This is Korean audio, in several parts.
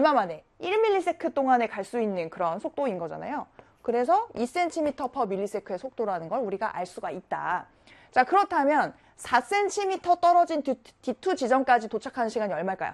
얼마 만에? 1ms 동안에 갈 수 있는 그런 속도인 거잖아요. 그래서 2cm/ms의 속도라는 걸 우리가 알 수가 있다. 자, 그렇다면 4cm 떨어진 D2 지점까지 도착하는 시간이 얼마일까요?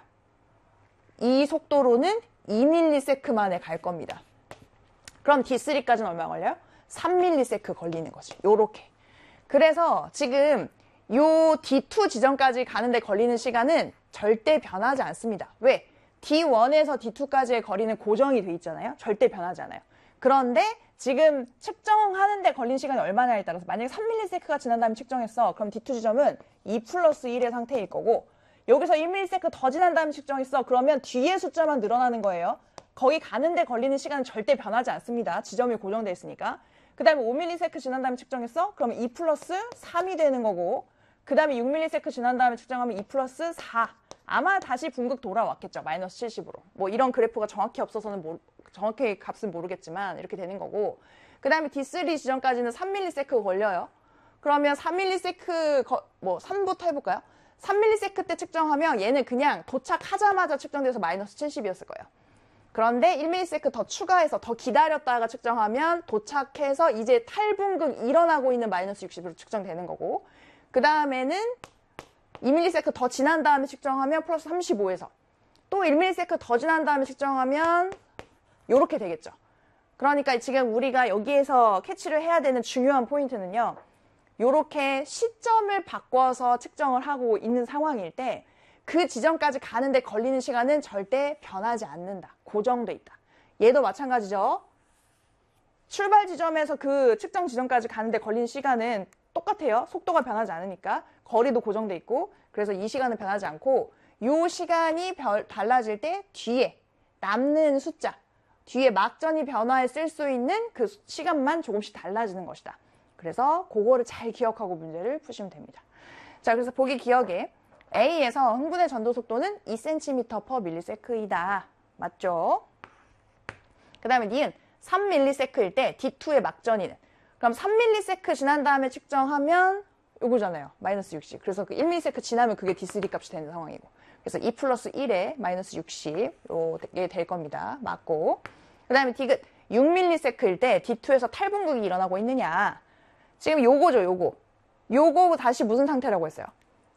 이 속도로는 2ms 만에 갈 겁니다. 그럼 D3까지는 얼마 걸려요? 3ms 걸리는 거지. 요렇게. 그래서 지금 요 D2 지점까지 가는데 걸리는 시간은 절대 변하지 않습니다. 왜? D1에서 D2까지의 거리는 고정이 돼 있잖아요. 절대 변하지 않아요. 그런데 지금 측정하는데 걸린 시간이 얼마냐에 따라서 만약에 3ms가 지난 다음에 측정했어. 그럼 D2 지점은 2 플러스 1의 상태일 거고 여기서 1ms 더 지난 다음에 측정했어. 그러면 뒤에 숫자만 늘어나는 거예요. 거기 가는데 걸리는 시간은 절대 변하지 않습니다. 지점이 고정돼 있으니까. 그 다음에 5ms 지난 다음에 측정했어? 그러면 2 플러스 3이 되는 거고 그 다음에 6ms 지난 다음에 측정하면 2 플러스 4. 아마 다시 분극 돌아왔겠죠. 마이너스 70으로. 뭐 이런 그래프가 정확히 없어서는 정확히 값은 모르겠지만 이렇게 되는 거고 그 다음에 D3 지점까지는 3ms 걸려요. 그러면 3ms 3부터 해볼까요? 3ms 때 측정하면 얘는 그냥 도착하자마자 측정돼서 마이너스 70이었을 거예요. 그런데 1ms 더 추가해서 더 기다렸다가 측정하면 도착해서 이제 탈분극 일어나고 있는 마이너스 60으로 측정되는 거고 그 다음에는 2ms 더 지난 다음에 측정하면 플러스 35에서 또 1ms 더 지난 다음에 측정하면 요렇게 되겠죠. 그러니까 지금 우리가 여기에서 캐치를 해야 되는 중요한 포인트는요. 요렇게 시점을 바꿔서 측정을 하고 있는 상황일 때 그 지점까지 가는데 걸리는 시간은 절대 변하지 않는다. 고정돼 있다. 얘도 마찬가지죠. 출발 지점에서 그 측정 지점까지 가는데 걸리는 시간은 똑같아요. 속도가 변하지 않으니까. 거리도 고정돼 있고 그래서 이 시간은 변하지 않고 이 시간이 달라질 때 뒤에 남는 숫자 뒤에 막전이 변화에 쓸 수 있는 그 시간만 조금씩 달라지는 것이다. 그래서 그거를 잘 기억하고 문제를 푸시면 됩니다. 자, 그래서 보기 기억에 A에서 흥분의 전도 속도는 2cm/ms이다. 맞죠? 그 다음에 니은 3ms일 때 D2의 막전이는 그럼 3ms 지난 다음에 측정하면 요거잖아요. 마이너스 60. 그래서 그 1ms 지나면 그게 D3 값이 되는 상황이고 그래서 2 플러스 1에 마이너스 60 요게 될 겁니다. 맞고 그 다음에 D가 6ms일 때 D2에서 탈분극이 일어나고 있느냐 지금 요거죠. 요거 다시 무슨 상태라고 했어요?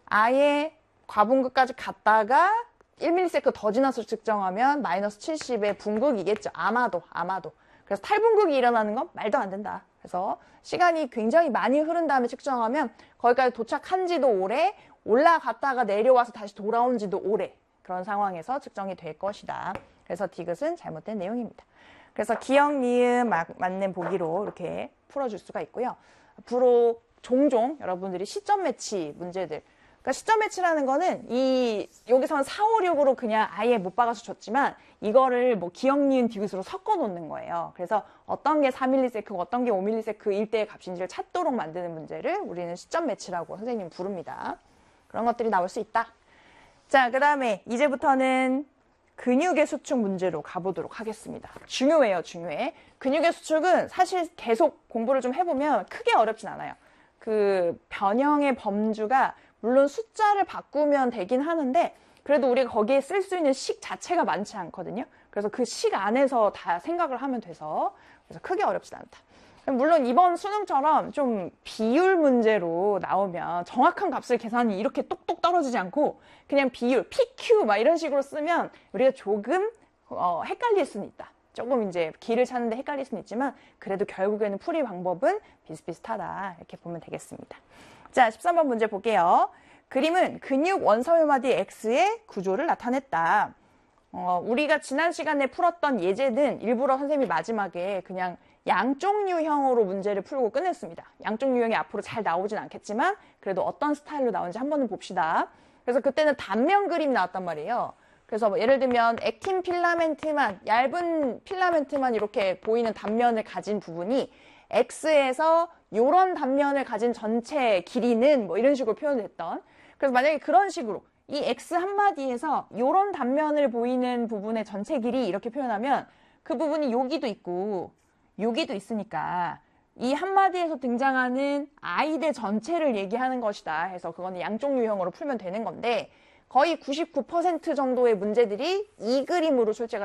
아예 과분극까지 갔다가 1ms 더 지나서 측정하면 마이너스 70의 분극이겠죠. 아마도. 그래서 탈분극이 일어나는 건 말도 안 된다. 그래서 시간이 굉장히 많이 흐른 다음에 측정하면 거기까지 도착한 지도 오래, 올라갔다가 내려와서 다시 돌아온 지도 오래. 그런 상황에서 측정이 될 것이다. 그래서 디귿은 잘못된 내용입니다. 그래서 기억, 니은 맞는 보기로 이렇게 풀어줄 수가 있고요. 앞으로 종종 여러분들이 시점 매치 문제들 그러니까 시점 매치라는 거는 여기서는 4, 5, 6으로 그냥 아예 못 박아서 줬지만 이거를 뭐 기억, 니은, 디귿으로 섞어 놓는 거예요. 그래서 어떤 게 4ms고 어떤 게 5ms일 때의 값인지를 찾도록 만드는 문제를 우리는 시점 매치라고 선생님 부릅니다. 그런 것들이 나올 수 있다. 자, 그 다음에 이제부터는 근육의 수축 문제로 가보도록 하겠습니다. 중요해요. 근육의 수축은 사실 계속 공부를 좀 해보면 크게 어렵진 않아요. 그 변형의 범주가 물론 숫자를 바꾸면 되긴 하는데 그래도 우리가 거기에 쓸 수 있는 식 자체가 많지 않거든요. 그래서 그 식 안에서 다 생각을 하면 돼서 그래서 크게 어렵진 않다. 물론 이번 수능처럼 좀 비율 문제로 나오면 정확한 값을 계산이 이렇게 똑똑 떨어지지 않고 그냥 비율, PQ 막 이런 식으로 쓰면 우리가 조금 헷갈릴 수는 있다. 조금 이제 길을 찾는데 헷갈릴 수는 있지만 그래도 결국에는 풀이 방법은 비슷비슷하다. 이렇게 보면 되겠습니다. 자, 13번 문제 볼게요. 그림은 근육 원소유마디 X의 구조를 나타냈다. 우리가 지난 시간에 풀었던 예제는 일부러 선생님이 마지막에 그냥 양쪽 유형으로 문제를 풀고 끝냈습니다. 양쪽 유형이 앞으로 잘 나오진 않겠지만 그래도 어떤 스타일로 나오는지 한번은 봅시다. 그래서 그때는 단면 그림이 나왔단 말이에요. 그래서 뭐 예를 들면 액틴 필라멘트만, 얇은 필라멘트만 이렇게 보이는 단면을 가진 부분이 X에서 요런 단면을 가진 전체 길이는 뭐 이런 식으로 표현했던. 그래서 만약에 그런 식으로 이 X 한마디에서 요런 단면을 보이는 부분의 전체 길이 이렇게 표현하면 그 부분이 여기도 있고 여기도 있으니까 이 한마디에서 등장하는 아이들 전체를 얘기하는 것이다 해서 그거는 양쪽 유형으로 풀면 되는 건데 거의 99% 정도의 문제들이 이 그림으로 출제가